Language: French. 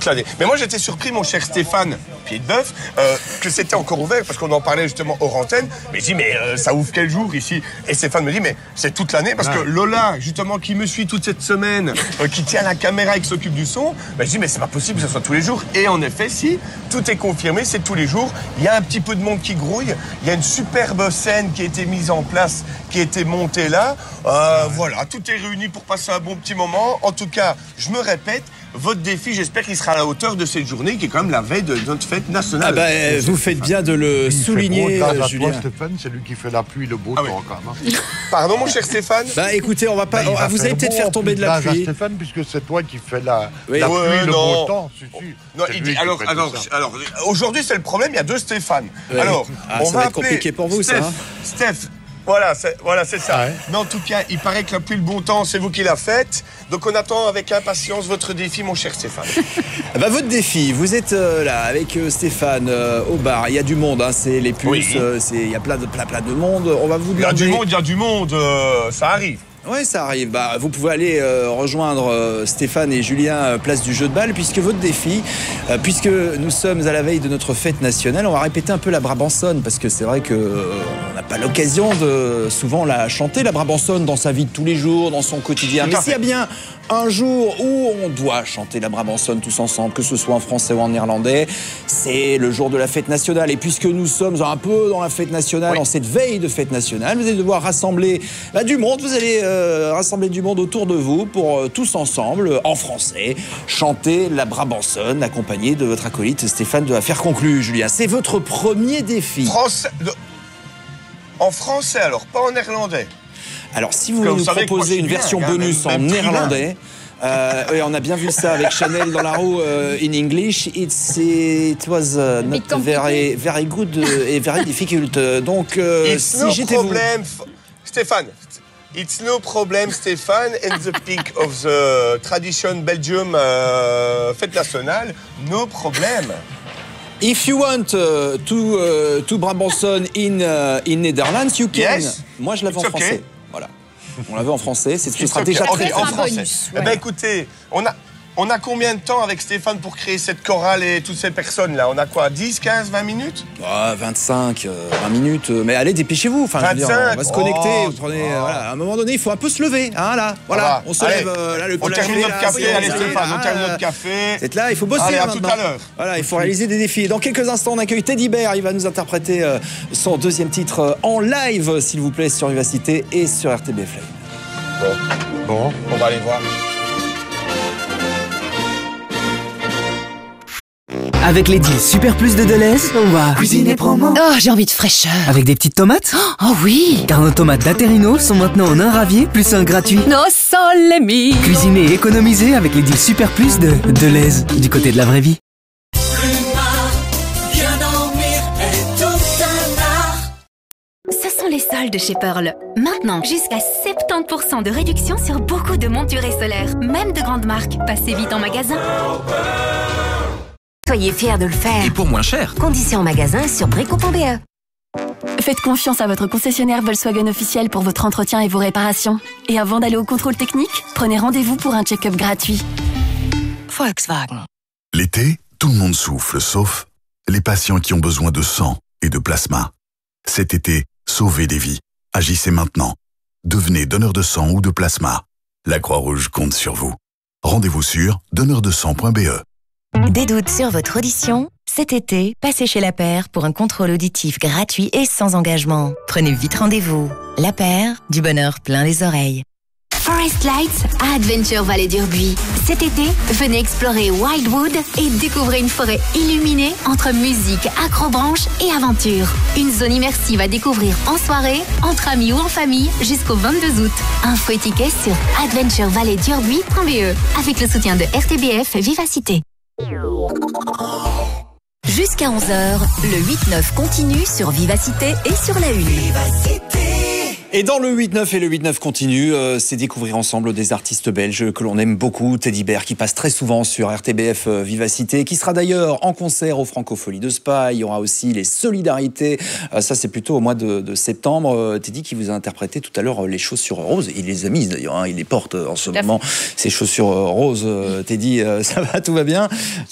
toute l'année. Mais moi, j'étais surpris, mon cher Stéphane Pied-de-Bœuf, que c'était encore ouvert, parce qu'on en parlait justement hors antenne. Mais je dis, mais ça ouvre quel jour ici? Et Stéphane me dit, mais c'est toute l'année, parce que Lola, justement, qui me suit toute cette semaine, qui tient la caméra et qui s'occupe du son, je dis, mais c'est pas possible que ce soit tous les jours. Et en effet, si, tout est confirmé, c'est tous les jours. Il y a un petit peu de monde qui grouille. Il y a une superbe scène qui a été mise en place, qui a été montée là. Voilà, tout est réuni pour passer un bon petit moment. En tout cas, je me répète, votre défi, j'espère qu'il sera à la hauteur de cette journée, qui est quand même la veille de notre fête nationale. Vous faites bien de le souligner, Julien. Stéphane, c'est lui qui fait la pluie, le beau temps quand même. Pardon, mon cher Stéphane. Écoutez, on va pas. vous allez peut-être faire tomber de la pluie. Stéphane, puisque c'est toi qui fais la pluie, le beau temps. Non, alors, aujourd'hui, c'est le problème, il y a deux Stéphane. Alors, on va être compliqué pour vous, ça. Steph. Voilà, c'est ça. Ouais. Mais en tout cas, il paraît que la pluie, le bon temps, c'est vous qui la faites. Donc on attend avec impatience votre défi, mon cher Stéphane. Votre défi, vous êtes là avec Stéphane au bar. Il y a du monde, c'est les puces, il y a plein de monde. On va vous demander... Il y a du monde, ça arrive. Oui, ça arrive. Vous pouvez aller rejoindre Stéphane et Julien place du jeu de balle, puisque votre défi, puisque nous sommes à la veille de notre fête nationale, on va répéter un peu la Brabançonne, parce que c'est vrai que on n'a pas l'occasion de souvent la chanter, la Brabançonne, dans sa vie de tous les jours, dans son quotidien. Mais s'il y a bien un jour où on doit chanter la Brabançonne tous ensemble, que ce soit en français ou en néerlandais, c'est le jour de la fête nationale. Et puisque nous sommes un peu dans la fête nationale, en cette veille de fête nationale, vous allez devoir rassembler du monde. Vous allez rassembler du monde autour de vous pour tous ensemble, en français, chanter la Brabançonne, accompagné de votre acolyte Stéphane de Affaires Conclues. Julien, c'est votre premier défi. En français alors, pas en néerlandais. Alors, si vous voulez nous proposer une version bonus en néerlandais, on a bien vu ça avec Chanel dans la roue in English. It was not very, very good et very difficult. Donc, si j'étais vous... Stéphane, it's no problem, Stéphane, in the peak of the tradition Belgium fête nationale, no problem. If you want to Brabançonne in Netherlands, you can. Yes. Moi, je l'avais en français. Voilà. On l'avait en français, ce sera déjà très en français. Écoutez, on a combien de temps avec Stéphane pour créer cette chorale et toutes ces personnes-là? On a quoi, 10, 15, 20 minutes 25, 20 minutes. Mais allez, dépêchez-vous. Enfin, 25, je veux dire, on va se connecter. À un moment donné, il faut un peu se lever. Voilà. On se lève. On termine notre café. Allez, Stéphane, on termine notre café. C'est là, il faut bosser. Allez, à maintenant. tout à l'heure. Voilà, il faut réaliser des défis. Dans quelques instants, on accueille Teddy Bear. Il va nous interpréter son deuxième titre en live, s'il vous plaît, sur Vivacité et sur RTBF Live. Bon, on va aller voir. Avec les deals Super Plus de Deleuze, on va cuisiner promo. Oh, j'ai envie de fraîcheur. Avec des petites tomates. Oh oui. Car nos tomates d'Aterino sont maintenant en un ravier plus un gratuit. No sole mio. Cuisiner et économiser avec les deals Super Plus de Deleuze, du côté de la vraie vie. Ce sont les soldes chez Pearl. Maintenant, jusqu'à 70% de réduction sur beaucoup de montures solaires, même de grandes marques. Passez vite en magasin. Soyez fiers de le faire. Et pour moins cher. Conditions en magasin sur brico.be. Faites confiance à votre concessionnaire Volkswagen officiel pour votre entretien et vos réparations. Et avant d'aller au contrôle technique, prenez rendez-vous pour un check-up gratuit. Volkswagen. L'été, tout le monde souffle, sauf les patients qui ont besoin de sang et de plasma. Cet été, sauvez des vies. Agissez maintenant. Devenez donneur de sang ou de plasma. La Croix-Rouge compte sur vous. Rendez-vous sur donneurdesang.be. Des doutes sur votre audition? Cet été, passez chez La Paire pour un contrôle auditif gratuit et sans engagement. Prenez vite rendez-vous. La Paire, du bonheur plein les oreilles. Forest Lights à Adventure Vallée d'Urbuy. Cet été, venez explorer Wildwood et découvrez une forêt illuminée entre musique, acrobranche et aventure. Une zone immersive à découvrir en soirée, entre amis ou en famille jusqu'au 22 août. Info et tickets sur adventurevalleydurbui.be avec le soutien de RTBF Vivacité. Jusqu'à 11h, le 8-9 continue sur Vivacité et sur la Une. Et dans le 8-9 et le 8-9 continue, c'est découvrir ensemble des artistes belges que l'on aime beaucoup. Teddy Bear qui passe très souvent sur RTBF Vivacité, qui sera d'ailleurs en concert aux Francopholies de Spa. Il y aura aussi les Solidarités. Ça, c'est plutôt au mois de septembre. Teddy qui vous a interprété tout à l'heure les chaussures roses. Il les a mises d'ailleurs, il les porte en ce moment. Ces chaussures roses, Teddy, ça va, tout va bien?